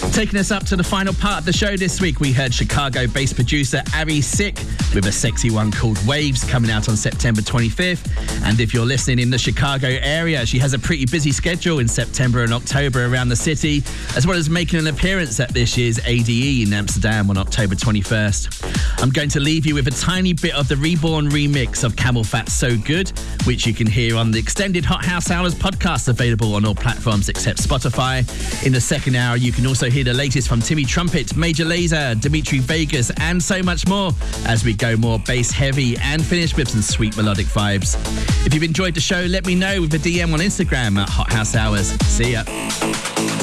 Taking us up to the final part of the show this week, we heard Chicago-based producer Ari Sick with a sexy one called Waves coming out on September 25th. And if you're listening in the Chicago area, she has a pretty busy schedule in September and October around the city, as well as making an appearance at this year's ADE in Amsterdam on October 21st. I'm going to leave you with a tiny bit of the Reborn remix of Camel Fat's So Good, which you can hear on the extended Hot House Hours podcast, available on all platforms except Spotify. In the second hour, you can also hear the latest from Timmy Trumpet, Major Lazer, Dimitri Vegas, and so much more as we go more bass heavy and finish with some sweet melodic vibes. If you've enjoyed the show, let me know with a DM on Instagram at Hot House Hours. See ya.